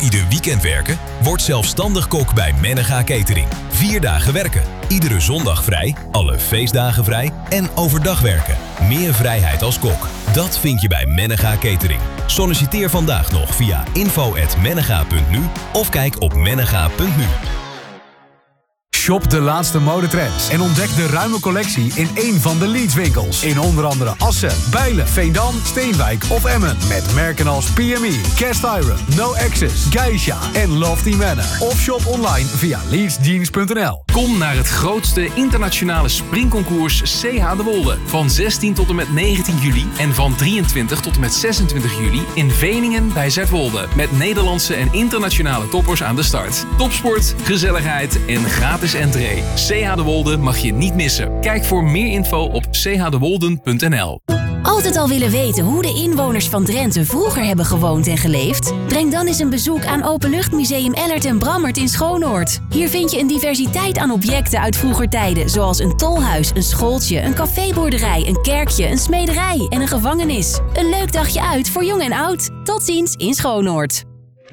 of ieder weekend werken? Word zelfstandig kok bij Mennega Catering. 4 dagen werken, iedere zondag vrij, alle feestdagen vrij en overdag werken. Meer vrijheid als kok. Dat vind je bij Mennega Catering. Solliciteer vandaag nog via info@mennega.nu of kijk op mennega.nu. Shop de laatste modetrends en ontdek de ruime collectie in één van de Leeds winkels. In onder andere Assen, Bijlen, Veendam, Steenwijk of Emmen. Met merken als PME, Cast Iron, No Access, Geisha en Lofty Manor. Of shop online via leedsjeans.nl. Kom naar het grootste internationale springconcours CH de Wolde. Van 16 tot en met 19 juli en van 23 tot en met 26 juli in Veningen bij Zuidwolde. Met Nederlandse en internationale toppers aan de start. Topsport, gezelligheid en gratis entree. CH de Wolde mag je niet missen. Kijk voor meer info op chdewolden.nl. Altijd al willen weten hoe de inwoners van Drenthe vroeger hebben gewoond en geleefd? Breng dan eens een bezoek aan Openluchtmuseum Ellert en Brammert in Schoonoord. Hier vind je een diversiteit aan objecten uit vroeger tijden, zoals een tolhuis, een schooltje, een caféboerderij, een kerkje, een smederij en een gevangenis. Een leuk dagje uit voor jong en oud. Tot ziens in Schoonoord.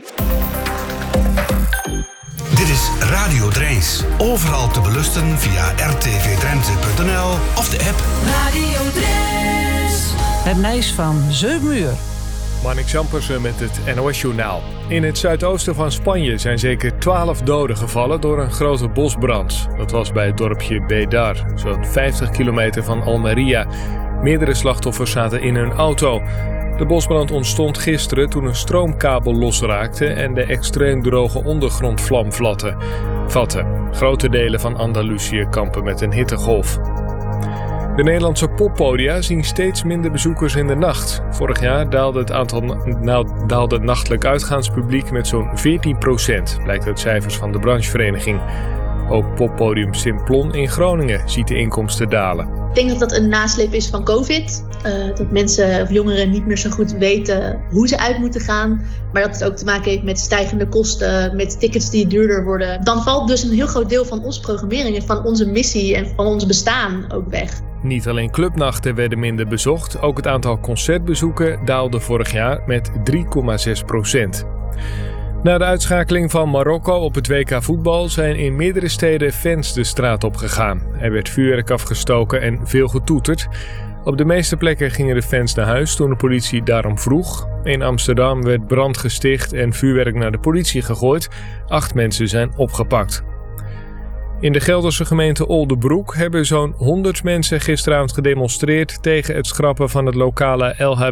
Dit is Radio Drijns. Overal te beluisteren via rtvdrenthe.nl of de app. Radio Drijns. Het nieuws van 7 uur. Marnik Zampersen met het NOS-journaal. In het zuidoosten van Spanje zijn zeker 12 doden gevallen door een grote bosbrand. Dat was bij het dorpje Bédar, zo'n 50 kilometer van Almería. Meerdere slachtoffers zaten in hun auto. De bosbrand ontstond gisteren toen een stroomkabel losraakte en de extreem droge ondergrond vlam vatte. Grote delen van Andalusië kampen met een hittegolf. De Nederlandse poppodia zien steeds minder bezoekers in de nacht. Vorig jaar daalde het nachtelijk uitgaanspubliek met zo'n 14%, blijkt uit cijfers van de branchevereniging. Ook poppodium Simplon in Groningen ziet de inkomsten dalen. Ik denk dat dat een nasleep is van COVID. Dat mensen of jongeren niet meer zo goed weten hoe ze uit moeten gaan. Maar dat het ook te maken heeft met stijgende kosten, met tickets die duurder worden. Dan valt dus een heel groot deel van onze programmering en van onze missie en van ons bestaan ook weg. Niet alleen clubnachten werden minder bezocht, ook het aantal concertbezoeken daalde vorig jaar met 3,6%. Na de uitschakeling van Marokko op het WK voetbal zijn in meerdere steden fans de straat op gegaan. Er werd vuurwerk afgestoken en veel getoeterd. Op de meeste plekken gingen de fans naar huis toen de politie daarom vroeg. In Amsterdam werd brand gesticht en vuurwerk naar de politie gegooid. 8 mensen zijn opgepakt. In de Gelderse gemeente Oldebroek hebben zo'n 100 mensen gisteravond gedemonstreerd tegen het schrappen van het lokale LHB